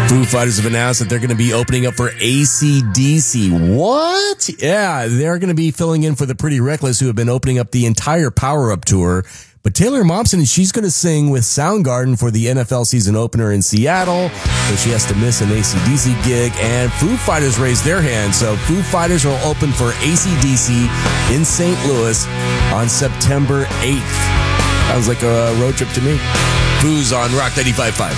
Foo Fighters have announced that they're going to be opening up for AC/DC. What? Yeah, they're going to be filling in for the Pretty Reckless, who have been opening up the entire Power Up Tour. But Taylor Momsen, she's going to sing with Soundgarden for the NFL season opener in Seattle, so she has to miss an AC/DC gig. And Foo Fighters raised their hand, so Foo Fighters will open for AC/DC in St. Louis on September 8th. Sounds like a road trip to me. Foo's on Rock 95.5.